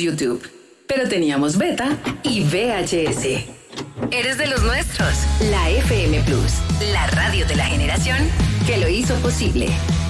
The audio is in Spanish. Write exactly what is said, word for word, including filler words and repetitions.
YouTube, pero teníamos beta y V H S. Eres de los nuestros. La F M Plus, la radio de la generación que lo hizo posible.